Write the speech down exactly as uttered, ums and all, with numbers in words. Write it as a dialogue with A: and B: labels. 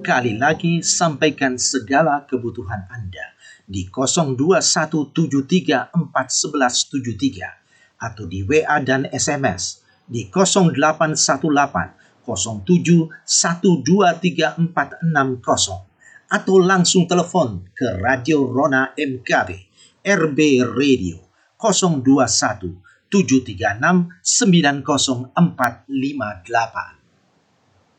A: Sekali lagi sampaikan segala kebutuhan Anda di nol dua satu tujuh tiga empat satu satu tujuh tiga atau di W A dan S M S di nol delapan satu delapan nol tujuh satu dua tiga empat enam nol atau langsung telepon ke Radio Rona M K B R B Radio nol dua satu tujuh tiga enam sembilan nol empat lima delapan.